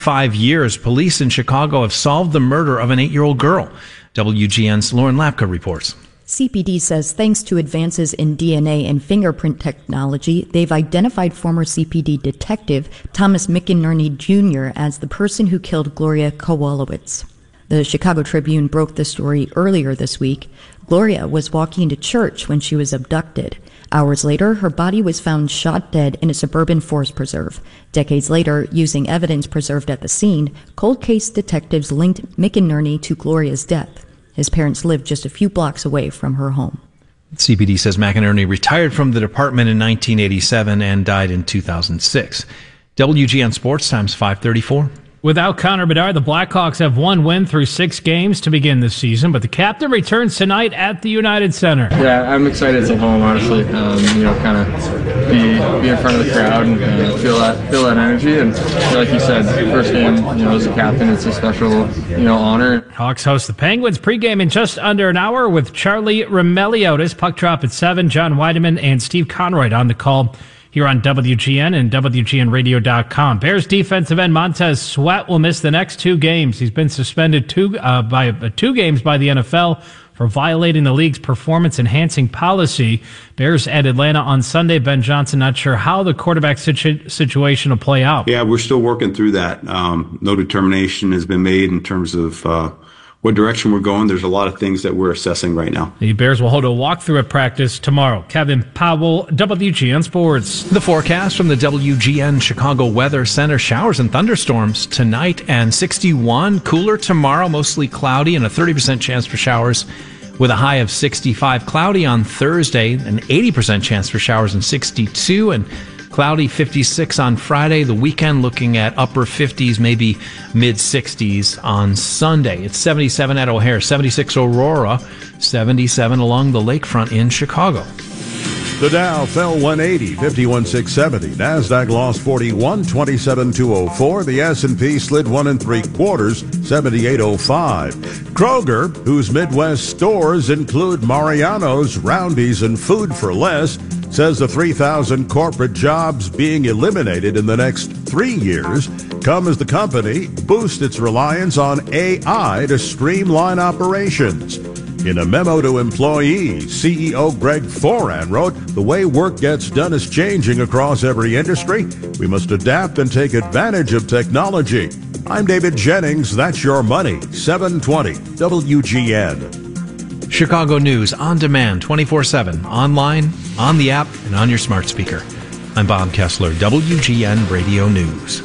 5 years, police in Chicago have solved the murder of an 8-year-old girl. WGN's Lauren Lapka reports. CPD says thanks to advances in DNA and fingerprint technology, they've identified former CPD detective Thomas McInerney Jr. as the person who killed Gloria Kowalowicz. The Chicago Tribune broke the story earlier this week. Gloria was walking to church when she was abducted. Hours later, her body was found shot dead in a suburban forest preserve. Decades later, using evidence preserved at the scene, cold case detectives linked McInerney to Gloria's death. His parents lived just a few blocks away from her home. CPD says McInerney retired from the department in 1987 and died in 2006. WGN Sports Times 5:34. Without Connor Bedard, the Blackhawks have one win through 6 games to begin this season, but the captain returns tonight at the United Center. Yeah, I'm excited to home, honestly. Kind of be in front of the crowd and feel that energy. And like you said, first game, as a captain, it's a special, honor. Hawks host the Penguins pregame in just under an hour with Charlie Roumeliotis. Puck drop at 7. John Weideman and Steve Conroy on the call here on WGN and WGNradio.com. Bears defensive end Montez Sweat will miss the next 2 games. He's been suspended 2 games by the NFL for violating the league's performance-enhancing policy. Bears at Atlanta on Sunday. Ben Johnson not sure how the quarterback situation will play out. Yeah, we're still working through that. No determination has been made in terms of what direction we're going. There's a lot of things that we're assessing right now. The Bears will hold a walkthrough at practice tomorrow. Kevin Powell, WGN Sports. The forecast from the WGN Chicago Weather Center: showers and thunderstorms tonight and 61. Cooler tomorrow, mostly cloudy and a 30% chance for showers with a high of 65. Cloudy on Thursday, an 80% chance for showers and 62. And cloudy 56 on Friday. The weekend looking at upper 50s, maybe mid 60s on Sunday. It's 77 at O'Hare, 76 Aurora, 77 along the lakefront in Chicago. The Dow fell 180, 51,670. NASDAQ lost 41, 27,204. The S&P slid 1 3/4, 78,05. Kroger, whose Midwest stores include Mariano's, Roundy's, and Food for Less, says the 3,000 corporate jobs being eliminated in the next 3 years come as the company boosts its reliance on AI to streamline operations. In a memo to employees, CEO Greg Foran wrote, "The way work gets done is changing across every industry. We must adapt and take advantage of technology." I'm David Jennings. That's your money. 720 WGN. Chicago News on demand 24/7, online, on the app, and on your smart speaker. I'm Bob Kessler, WGN Radio News.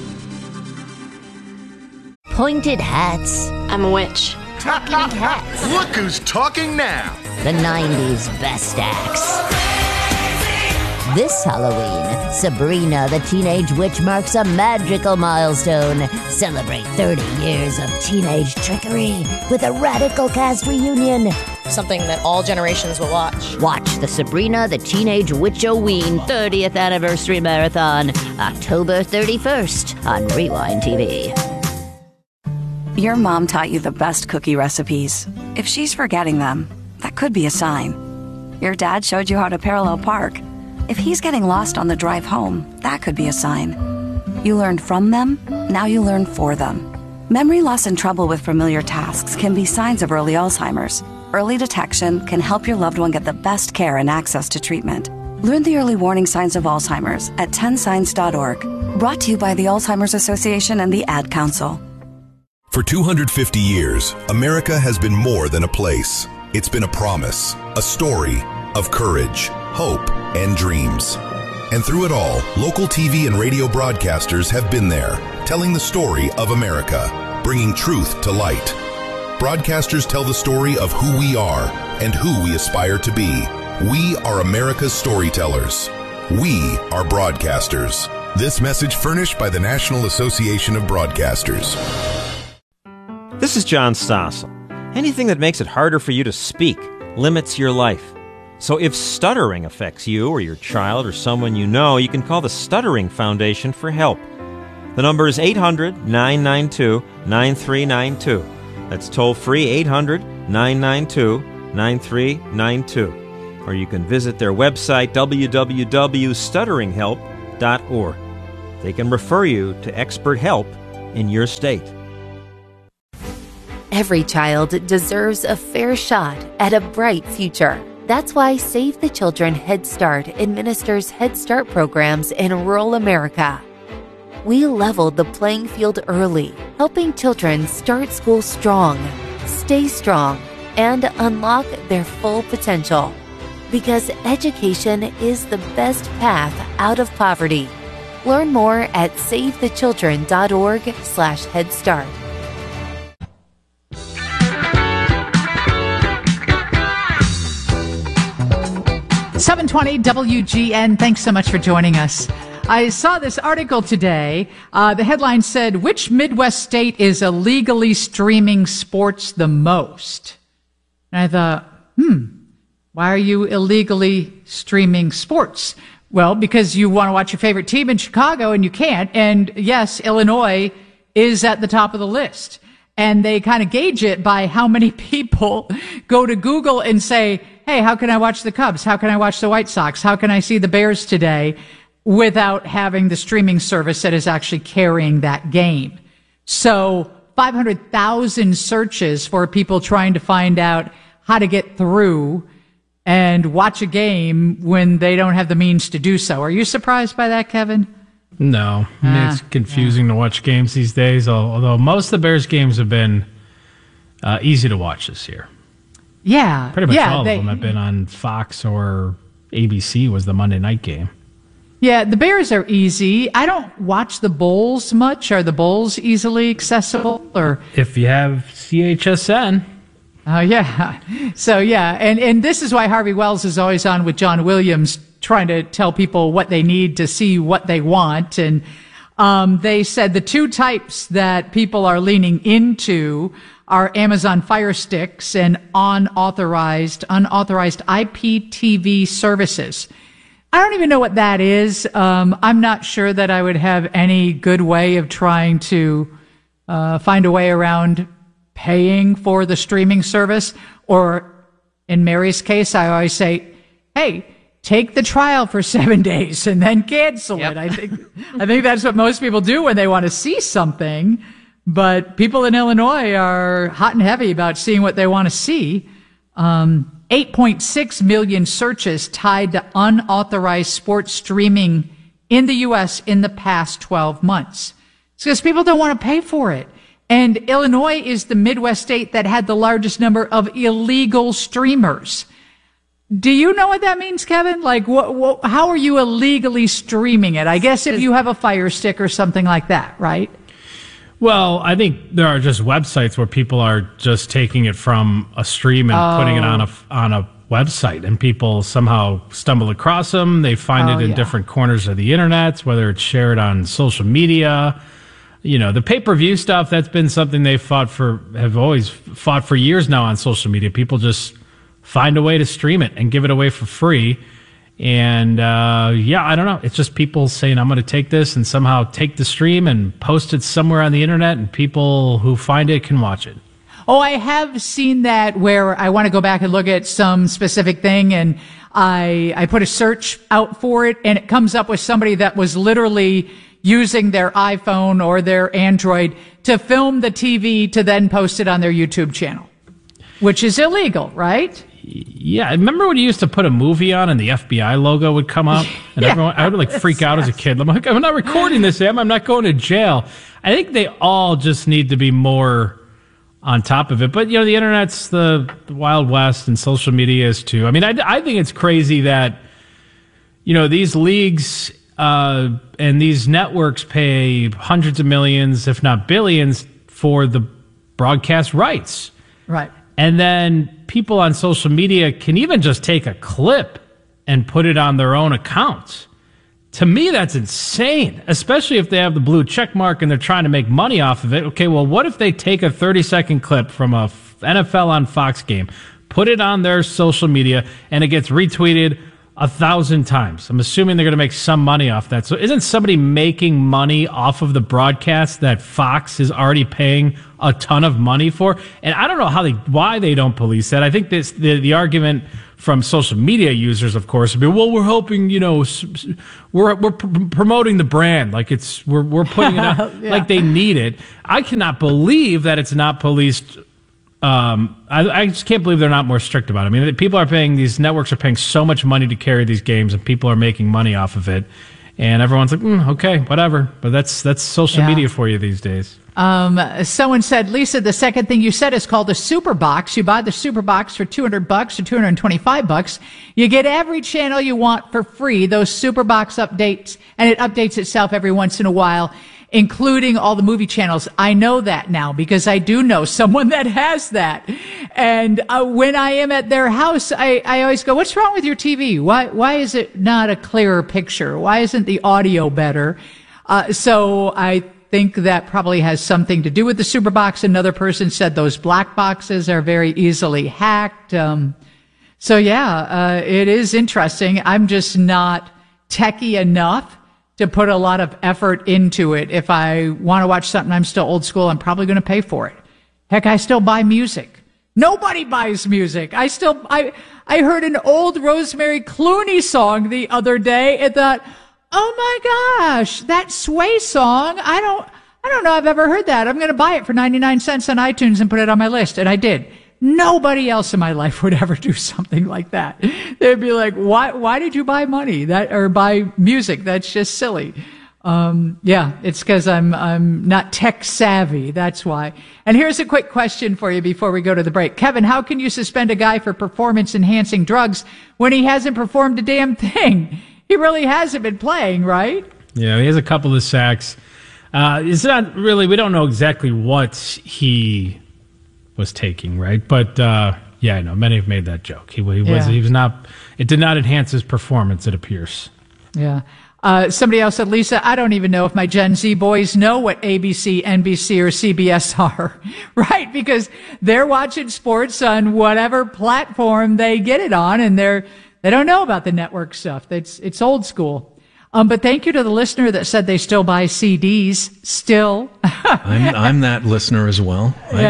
Pointed hats. I'm a witch. Talking cats. Look who's talking now. The 90s best acts. This Halloween, Sabrina the Teenage Witch marks a magical milestone. Celebrate 30 years of teenage trickery with a radical cast reunion. Something that all generations will watch. Watch the Sabrina the Teenage Witch-O-Ween 30th Anniversary Marathon, October 31st on Rewind TV. Your mom taught you the best cookie recipes. If she's forgetting them, that could be a sign. Your dad showed you how to parallel park. If he's getting lost on the drive home, that could be a sign. You learned from them, now you learn for them. Memory loss and trouble with familiar tasks can be signs of early Alzheimer's. Early detection can help your loved one get the best care and access to treatment. Learn the early warning signs of Alzheimer's at 10signs.org. Brought to you by the Alzheimer's Association and the Ad Council. For 250 years, America has been more than a place. It's been a promise, a story of courage, hope, and dreams. And through it all, local TV and radio broadcasters have been there, telling the story of America, bringing truth to light. Broadcasters tell the story of who we are and who we aspire to be. We are America's storytellers. We are broadcasters. This message furnished by the National Association of Broadcasters. This is John Stossel. Anything that makes it harder for you to speak limits your life. So if stuttering affects you or your child or someone you know, you can call the Stuttering Foundation for help. The number is 800-992-9392. That's toll-free 800-992-9392. Or you can visit their website, www.stutteringhelp.org. They can refer you to expert help in your state. Every child deserves a fair shot at a bright future. That's why Save the Children Head Start administers Head Start programs in rural America. We leveled the playing field early, helping children start school strong, stay strong, and unlock their full potential. Because education is the best path out of poverty. Learn more at savethechildren.org/Head Start. 720 WGN. Thanks so much for joining us. I saw this article today. The headline said, which Midwest state is illegally streaming sports the most? And I thought, why are you illegally streaming sports? Well, because you want to watch your favorite team in Chicago and you can't. And yes, Illinois is at the top of the list. And they kind of gauge it by how many people go to Google and say, hey, how can I watch the Cubs? How can I watch the White Sox? How can I see the Bears today without having the streaming service that is actually carrying that game? So 500,000 searches for people trying to find out how to get through and watch a game when they don't have the means to do so. Are you surprised by that, Kevin? No. It's confusing to watch games these days, although most of the Bears games have been easy to watch this year. Yeah. Pretty much all of them have been on Fox or ABC was the Monday night game. Yeah, the Bears are easy. I don't watch the Bulls much. Are the Bulls easily accessible? Or if you have CHSN. Oh, yeah. So, yeah. And this is why Harvey Wells is always on with John Williams, trying to tell people what they need to see what they want. And they said the two types that people are leaning into are Amazon Fire Sticks and unauthorized IPTV services. I don't even know what that is. I'm not sure that I would have any good way of trying to find a way around paying for the streaming service. Or in Mary's case, I always say, hey, take the trial for 7 days and then cancel it. I think that's what most people do when they want to see something. But people in Illinois are hot and heavy about seeing what they want to see. 8.6 million searches tied to unauthorized sports streaming in the U.S. in the past 12 months. It's because people don't want to pay for it. And Illinois is the Midwest state that had the largest number of illegal streamers. Do you know what that means, Kevin? Like, how are you illegally streaming it? I guess if you have a Fire Stick or something like that, right? Well, I think there are just websites where people are just taking it from a stream and putting it on a website, and people somehow stumble across them. They find it in different corners of the internet, whether it's shared on social media. You know, the pay-per-view stuff, that's been something have always fought for years now on social media. People just find a way to stream it and give it away for free. And, I don't know. It's just people saying, I'm going to take this and somehow take the stream and post it somewhere on the internet, and people who find it can watch it. Oh, I have seen that where I want to go back and look at some specific thing, and I put a search out for it, and it comes up with somebody that was literally using their iPhone or their Android to film the TV to then post it on their YouTube channel, which is illegal, right? Yeah, remember when you used to put a movie on and the FBI logo would come up? And I would freak out as a kid. I'm like, I'm not recording this, Em. I'm not going to jail. I think they all just need to be more on top of it. But, the internet's the Wild West, and social media is too. I mean, I think it's crazy that, these leagues and these networks pay hundreds of millions, if not billions, for the broadcast rights. Right. And then people on social media can even just take a clip and put it on their own accounts. To me, that's insane, especially if they have the blue check mark and they're trying to make money off of it. Okay, well, what if they take a 30-second clip from a NFL on Fox game, put it on their social media, and it gets retweeted 1,000 times. I'm assuming they're going to make some money off that. So isn't somebody making money off of the broadcast that Fox is already paying a ton of money for? And I don't know why they don't police that. I think the argument from social media users, of course, would be, well, we're hoping, we're promoting the brand, like we're putting it out like they need it. I cannot believe that it's not policed. I just can't believe they're not more strict about it. I mean, these networks are paying so much money to carry these games, and people are making money off of it. And everyone's like, okay, whatever. But that's social media for you these days. Someone said, Lisa, the second thing you said is called a super box. You buy the super box for $200 or $225. You get every channel you want for free. Those super box updates, and it updates itself every once in a while, including all the movie channels. I know that now because I do know someone that has that. And when I am at their house, I always go, what's wrong with your TV? Why is it not a clearer picture? Why isn't the audio better? So I think that probably has something to do with the super box. Another person said those black boxes are very easily hacked. It is interesting. I'm just not techie enough to put a lot of effort into it. If I want to watch something, I'm still old school. I'm probably going to pay for it. Heck, I still buy music. Nobody buys music. I heard an old Rosemary Clooney song the other day and thought, oh my gosh, that Sway song. I don't know I've ever heard that. I'm going to buy it for 99 cents on iTunes and put it on my list. And I did. Nobody else in my life would ever do something like that. They'd be like, why did you buy buy music? That's just silly. It's because I'm not tech savvy. That's why. And here's a quick question for you before we go to the break. Kevin, how can you suspend a guy for performance enhancing drugs when he hasn't performed a damn thing? He really hasn't been playing, right? Yeah, he has a couple of sacks. It's not really, we don't know exactly what he was taking, right? But I know many have made that joke. He was not. It did not enhance his performance, it appears. Yeah. Somebody else said, Lisa, I don't even know if my Gen Z boys know what ABC, NBC, or CBS are, right? Because they're watching sports on whatever platform they get it on, and they don't know about the network stuff. It's old school. But thank you to the listener that said they still buy CDs. Still, I'm that listener as well.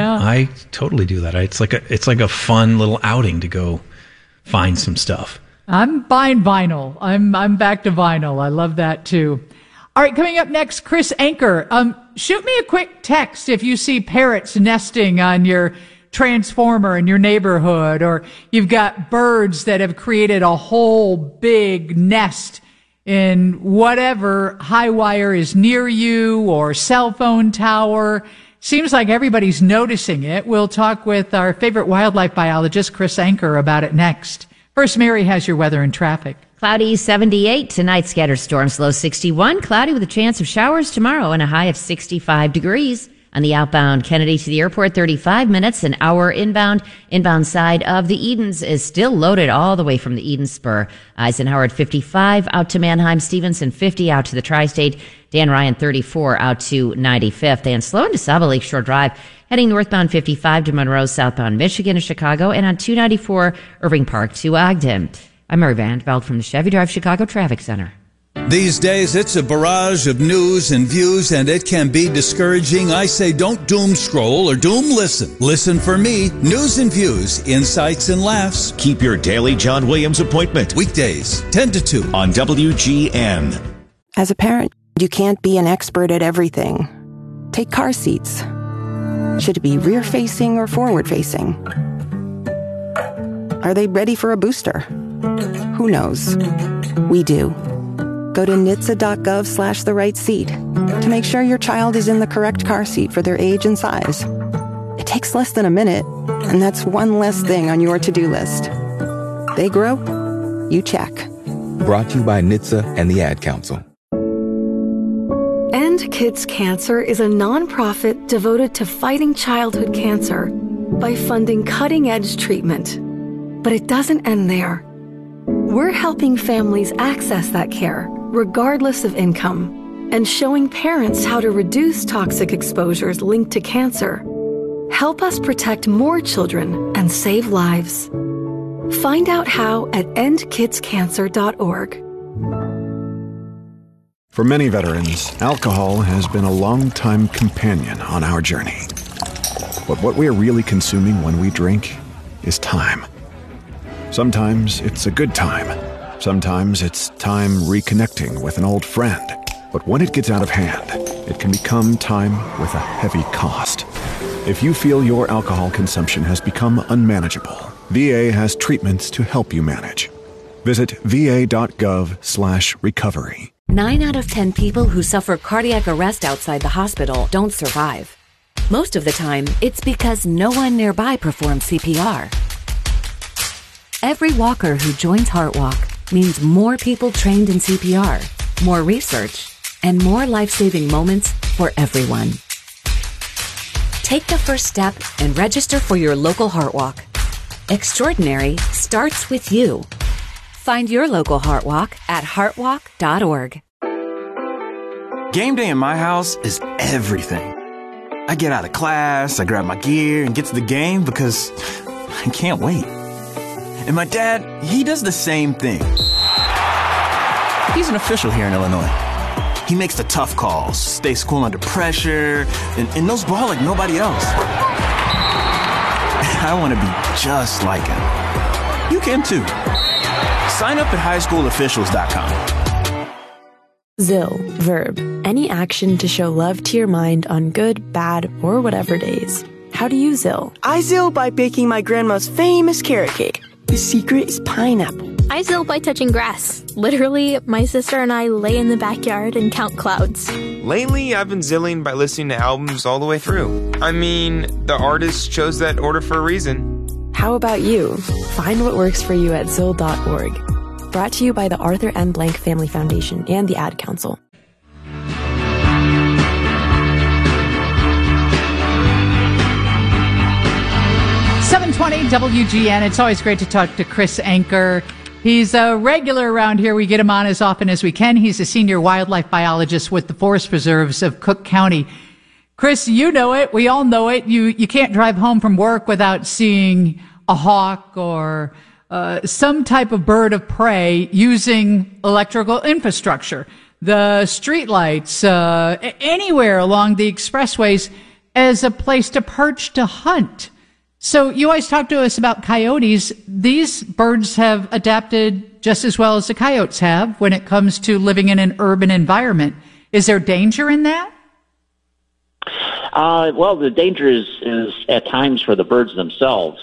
I totally do that. It's like a fun little outing to go find some stuff. I'm buying vinyl. I'm back to vinyl. I love that too. All right, coming up next, Chris Anchor. Shoot me a quick text if you see parrots nesting on your transformer in your neighborhood, or you've got birds that have created a whole big nest in whatever high wire is near you or cell phone tower. Seems like everybody's noticing it. We'll talk with our favorite wildlife biologist, Chris Anchor, about it next. First, Mary has your weather and traffic. Cloudy 78 tonight, scattered storms, low 61. Cloudy with a chance of showers tomorrow and a high of 65 degrees. On the outbound Kennedy to the airport, 35 minutes, an hour inbound. Inbound side of the Edens is still loaded all the way from the Eden Spur. Eisenhower at 55, out to Manheim, Stevenson 50, out to the Tri-State. Dan Ryan 34, out to 95th. And slow into Saba Lakeshore Drive, heading northbound 55 to Monroe, southbound Michigan to Chicago, and on 294 Irving Park to Ogden. I'm Mary Van Veld from the Chevy Drive Chicago Traffic Center. These days, it's a barrage of news and views, and it can be discouraging. I say don't doom scroll or doom listen. Listen for me. News and views, insights and laughs. Keep your daily John Williams appointment. Weekdays, 10 to 2 on WGN. As a parent, you can't be an expert at everything. Take car seats. Should it be rear-facing or forward-facing? Are they ready for a booster? Who knows? We do. Go to NHTSA.gov/the right seat to make sure your child is in the correct car seat for their age and size. It takes less than a minute, and that's one less thing on your to-do list. They grow, you check. Brought to you by NHTSA and the Ad Council. End Kids Cancer is a nonprofit devoted to fighting childhood cancer by funding cutting-edge treatment. But it doesn't end there. We're helping families access that care, regardless of income, and showing parents how to reduce toxic exposures linked to cancer. Help us protect more children and save lives. Find out how at endkidscancer.org. For many veterans, alcohol has been a long-time companion on our journey. But what we are really consuming when we drink is time. Sometimes it's a good time. Sometimes it's time reconnecting with an old friend. But when it gets out of hand, it can become time with a heavy cost. If you feel your alcohol consumption has become unmanageable, VA has treatments to help you manage. Visit va.gov/recovery. 9 out of 10 people who suffer cardiac arrest outside the hospital don't survive. Most of the time, it's because no one nearby performs CPR. Every walker who joins HeartWalk means more people trained in CPR, more research, and more life-saving moments for everyone. Take the first step and register for your local HeartWalk. Extraordinary starts with you. Find your local HeartWalk at heartwalk.org. Game day in my house is everything. I get out of class, I grab my gear, and get to the game because I can't wait. And my dad, he does the same thing. He's an official here in Illinois. He makes the tough calls, stays cool under pressure, and knows ball like nobody else. I want to be just like him. You can too. Sign up at highschoolofficials.com. ZIL, verb, any action to show love to your mind on good, bad, or whatever days. How do you ZIL? I ZIL by baking my grandma's famous carrot cake. The secret is pineapple. I ZIL by touching grass. Literally, my sister and I lay in the backyard and count clouds. Lately, I've been zilling by listening to albums all the way through. I mean, the artist chose that order for a reason. How about you? Find what works for you at ZIL.org. Brought to you by the Arthur M. Blank Family Foundation and the Ad Council. WGN. It's always great to talk to Chris Anker. He's a regular around here. We get him on as often as we can. He's a senior wildlife biologist with the Forest Preserves of Cook County. Chris, you know it. We all know it. You can't drive home from work without seeing a hawk or some type of bird of prey using electrical infrastructure. The streetlights, anywhere along the expressways as a place to perch to hunt. So you always talk to us about coyotes. These birds have adapted just as well as the coyotes have when it comes to living in an urban environment. Is there danger in that? Well, the danger is at times for the birds themselves.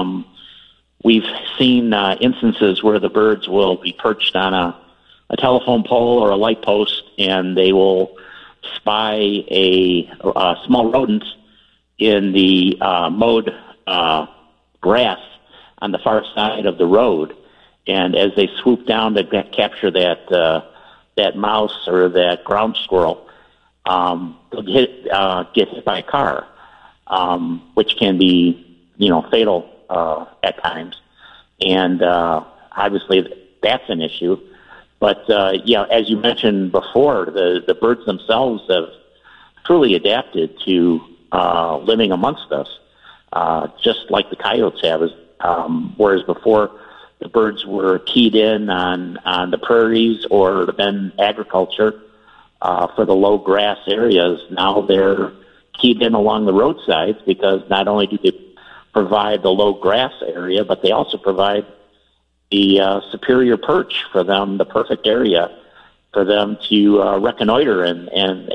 We've seen instances where the birds will be perched on a telephone pole or a light post, and they will spy a small rodent in the mowed grass on the far side of the road, and as they swoop down to capture that mouse or that ground squirrel, they'll get hit by a car, which can be fatal at times, and obviously that's an issue. But as you mentioned before, the birds themselves have truly adapted to living amongst us. Just like the coyotes have, whereas before the birds were keyed in on the prairies or then agriculture for the low grass areas. Now they're keyed in along the roadsides because not only do they provide the low grass area, but they also provide the superior perch for them, the perfect area for them to reconnoiter and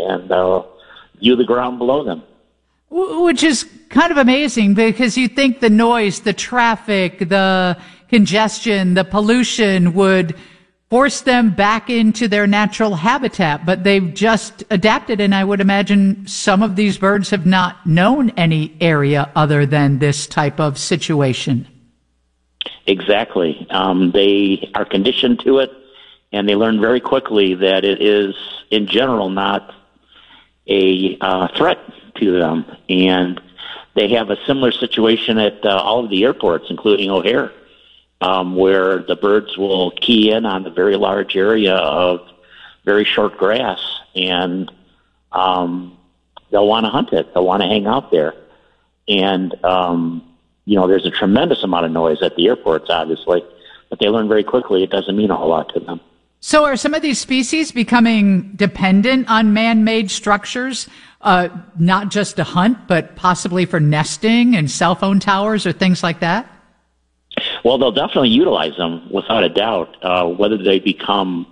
view the ground below them. Which is kind of amazing because you think the noise, the traffic, the congestion, the pollution would force them back into their natural habitat, but they've just adapted, and I would imagine some of these birds have not known any area other than this type of situation. Exactly. They are conditioned to it, and they learn very quickly that it is, in general, not a threat to them. And they have a similar situation at all of the airports, including O'Hare, where the birds will key in on the very large area of very short grass, and they'll want to hunt it. They'll want to hang out there. And there's a tremendous amount of noise at the airports, obviously, but they learn very quickly it doesn't mean a whole lot to them. So are some of these species becoming dependent on man-made structures, not just to hunt, but possibly for nesting and cell phone towers or things like that? Well, they'll definitely utilize them without a doubt. Whether they become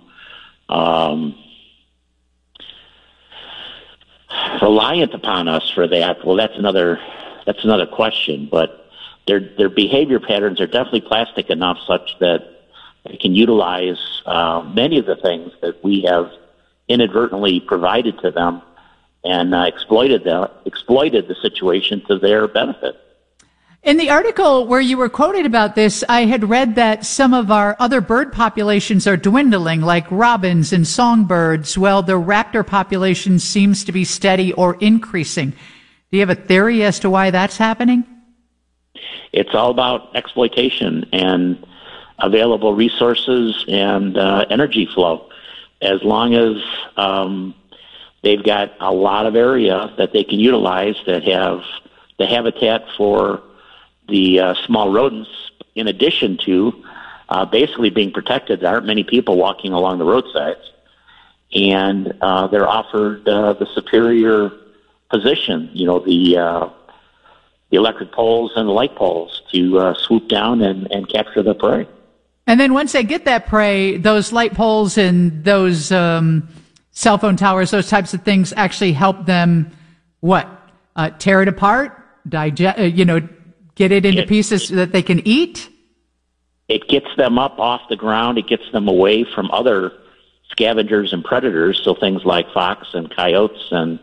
reliant upon us for that, well, that's another question. But their behavior patterns are definitely plastic enough such that they can utilize many of the things that we have inadvertently provided to them and exploited the situation to their benefit. In the article where you were quoted about this, I had read that some of our other bird populations are dwindling, like robins and songbirds. Well, the raptor population seems to be steady or increasing. Do you have a theory as to why that's happening? It's all about exploitation and available resources and energy flow. As long as they've got a lot of area that they can utilize that have the habitat for the small rodents, in addition to basically being protected. There aren't many people walking along the roadsides, and they're offered the superior position, the electric poles and the light poles to swoop down and capture the prey. And then once they get that prey, those light poles and those cell phone towers, those types of things actually help them, tear it apart, digest, get it into pieces so that they can eat? It gets them up off the ground. It gets them away from other scavengers and predators, so things like fox and coyotes and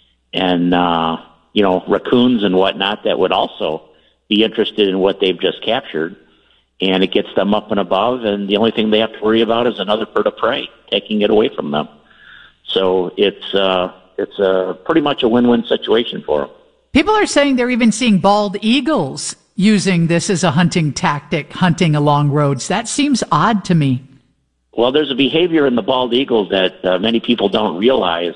raccoons and whatnot that would also be interested in what they've just captured. And it gets them up and above, and the only thing they have to worry about is another bird of prey taking it away from them. So it's pretty much a win-win situation for them. People are saying they're even seeing bald eagles using this as a hunting tactic, hunting along roads. That seems odd to me. Well, there's a behavior in the bald eagle that many people don't realize.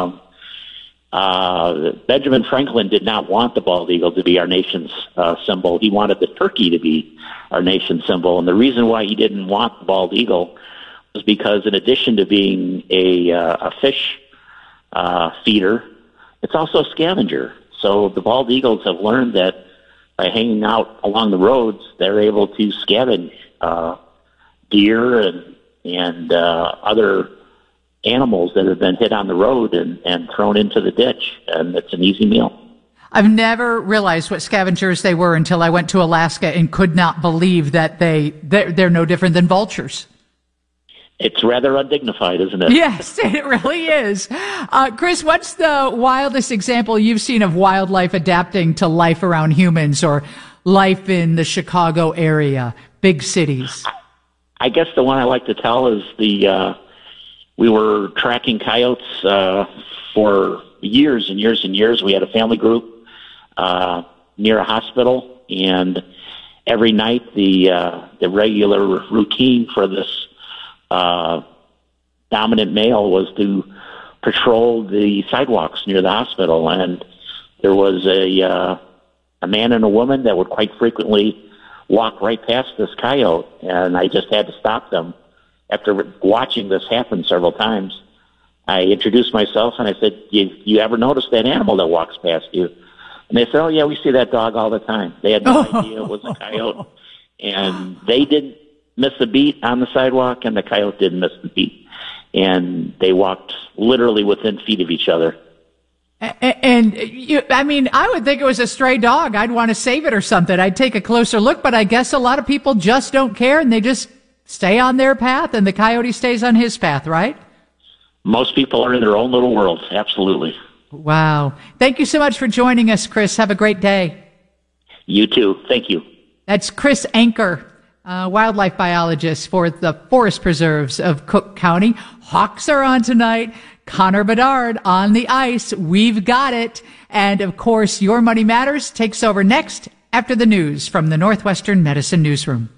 Benjamin Franklin did not want the bald eagle to be our nation's symbol. He wanted the turkey to be our nation's symbol. And the reason why he didn't want the bald eagle was because in addition to being a fish feeder, it's also a scavenger. So the bald eagles have learned that by hanging out along the roads, they're able to scavenge deer and other animals that have been hit on the road and thrown into the ditch, and it's an easy meal. I've never realized what scavengers they were until I went to Alaska and could not believe that they're no different than vultures. It's rather undignified, isn't it? Yes, it really is. Chris, what's the wildest example you've seen of wildlife adapting to life around humans or life in the Chicago area, big cities? I guess the one I like to tell is we were tracking coyotes for years and years and years. We had a family group near a hospital, and every night the regular routine for this dominant male was to patrol the sidewalks near the hospital. And there was a man and a woman that would quite frequently walk right past this coyote, and I just had to stop them. After watching this happen several times, I introduced myself and I said, you ever notice that animal that walks past you? And they said, oh, yeah, we see that dog all the time. They had no idea it was a coyote. And they didn't miss a beat on the sidewalk, and the coyote didn't miss the beat. And they walked literally within feet of each other. And I would think it was a stray dog. I'd want to save it or something. I'd take a closer look, but I guess a lot of people just don't care, and they just stay on their path, and the coyote stays on his path, right? Most people are in their own little world. Absolutely. Wow. Thank you so much for joining us, Chris. Have a great day. You too. Thank you. That's Chris Anker, wildlife biologist for the Forest Preserves of Cook County. Hawks are on tonight. Connor Bedard on the ice. We've got it. And of course, Your Money Matters takes over next after the news from the Northwestern Medicine Newsroom.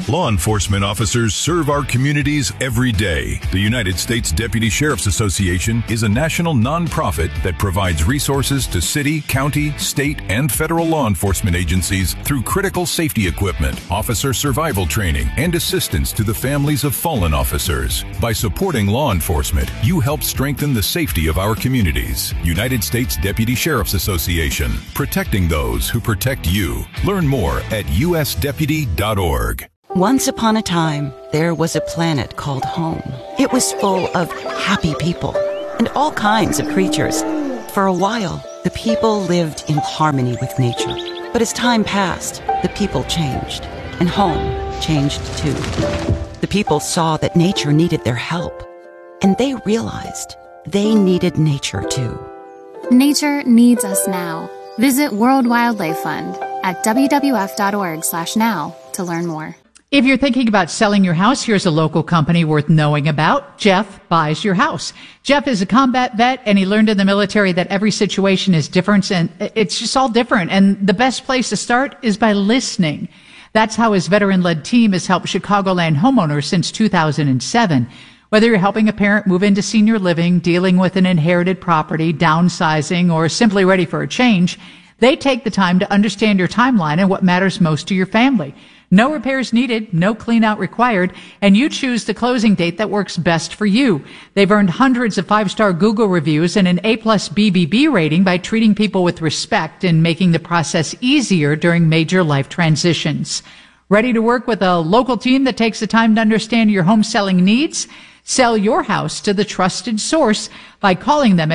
Law enforcement officers serve our communities every day. The United States Deputy Sheriff's Association is a national nonprofit that provides resources to city, county, state, and federal law enforcement agencies through critical safety equipment, officer survival training, and assistance to the families of fallen officers. By supporting law enforcement, you help strengthen the safety of our communities. United States Deputy Sheriff's Association, protecting those who protect you. Learn more at usdeputy.org. Once upon a time, there was a planet called home. It was full of happy people and all kinds of creatures. For a while, the people lived in harmony with nature. But as time passed, the people changed, and home changed too. The people saw that nature needed their help, and they realized they needed nature too. Nature needs us now. Visit World Wildlife Fund at wwf.org/now to learn more. If you're thinking about selling your house, here's a local company worth knowing about. Jeff Buys Your House. Jeff is a combat vet, and he learned in the military that every situation is different, and it's just all different. And the best place to start is by listening. That's how his veteran-led team has helped Chicagoland homeowners since 2007. Whether you're helping a parent move into senior living, dealing with an inherited property, downsizing, or simply ready for a change, they take the time to understand your timeline and what matters most to your family. No repairs needed, no clean out required, and you choose the closing date that works best for you. They've earned hundreds of 5-star Google reviews and an A+ BBB rating by treating people with respect and making the process easier during major life transitions. Ready to work with a local team that takes the time to understand your home selling needs? Sell your house to the trusted source by calling them at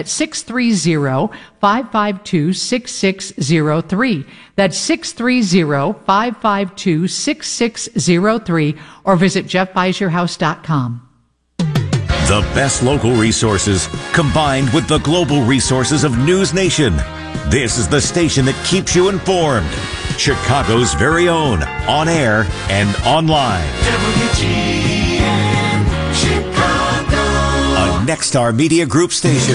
630-552-6603. That's 630-552-6603, or visit jeffbuysyourhouse.com. The best local resources combined with the global resources of News Nation. This is the station that keeps you informed. Chicago's very own, on air and online. WGN Chicago. A Nexstar Media Group station.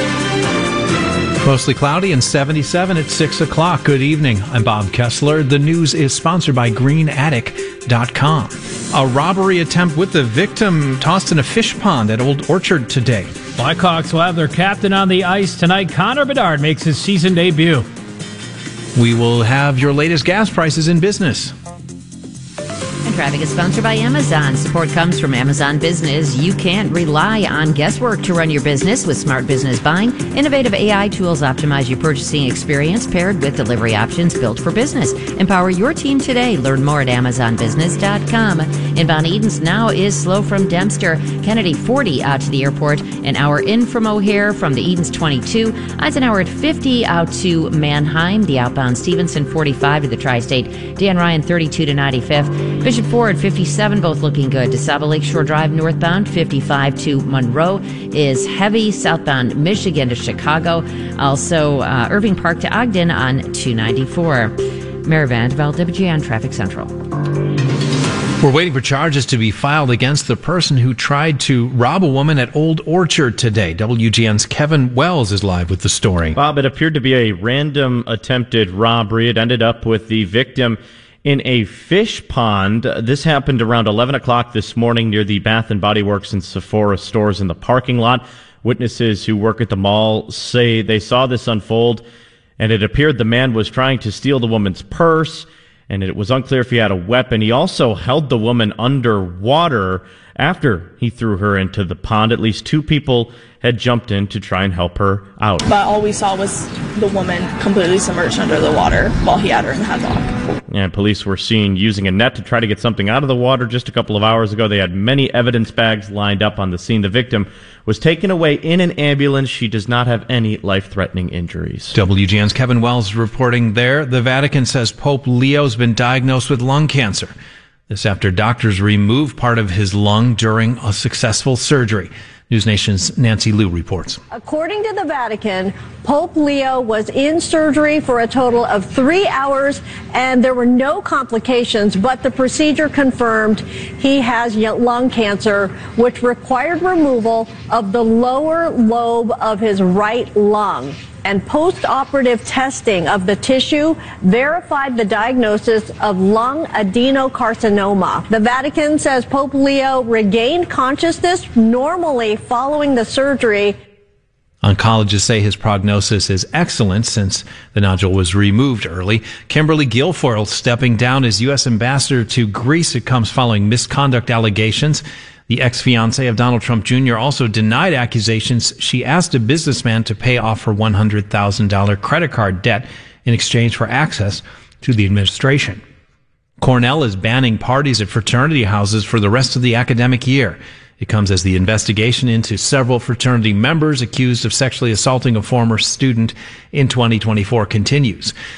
Mostly cloudy and 77 at 6 o'clock. Good evening. I'm Bob Kessler. The news is sponsored by GreenAttic.com. A robbery attempt with the victim tossed in a fish pond at Old Orchard today. Blackhawks will have their captain on the ice tonight. Connor Bedard makes his season debut. We will have your latest gas prices in business. And traffic is sponsored by Amazon. Support comes from Amazon Business. You can't rely on guesswork to run your business with smart business buying. Innovative AI tools optimize your purchasing experience paired with delivery options built for business. Empower your team today. Learn more at AmazonBusiness.com. Inbound Edens now is slow from Dempster. Kennedy 40 out to the airport. An hour in from O'Hare from the Edens 22. Eisenhower at 50 out to Manheim. The outbound Stevenson 45 to the Tri-State. Dan Ryan 32 to 95th. Bishop Ford 57, both looking good. DeSable Lakeshore Drive northbound 55 to Monroe is heavy. Southbound Michigan to Chicago. Also Irving Park to Ogden on 294. Mary Vandervelde, WGN Traffic Central. We're waiting for charges to be filed against the person who tried to rob a woman at Old Orchard today. WGN's Kevin Wells is live with the story. Bob, it appeared to be a random attempted robbery. It ended up with the victim in a fish pond. This happened around 11 o'clock this morning near the Bath & Body Works and Sephora stores in the parking lot. Witnesses who work at the mall say they saw this unfold, and it appeared the man was trying to steal the woman's purse, and it was unclear if he had a weapon. He also held the woman underwater after he threw her into the pond. At least 2 people had jumped in to try and help her out. But all we saw was the woman completely submerged under the water while he had her in the headlock. And police were seen using a net to try to get something out of the water just a couple of hours ago. They had many evidence bags lined up on the scene. The victim was taken away in an ambulance. She does not have any life-threatening injuries. WGN's Kevin Wells reporting there. The Vatican says Pope Leo's been diagnosed with lung cancer. This after doctors removed part of his lung during a successful surgery. News Nation's Nancy Liu reports. According to the Vatican, Pope Leo was in surgery for a total of 3 hours, and there were no complications, but the procedure confirmed he has lung cancer, which required removal of the lower lobe of his right lung. and post-operative testing of the tissue verified the diagnosis of lung adenocarcinoma. The Vatican says Pope Leo regained consciousness normally following the surgery. Oncologists say his prognosis is excellent since the nodule was removed early. Kimberly Guilfoyle stepping down as U.S. ambassador to Greece. It comes following misconduct allegations. The ex-fiancé of Donald Trump Jr. also denied accusations. She asked a businessman to pay off her $100,000 credit card debt in exchange for access to the administration. Cornell is banning parties at fraternity houses for the rest of the academic year. It comes as the investigation into several fraternity members accused of sexually assaulting a former student in 2024 continues.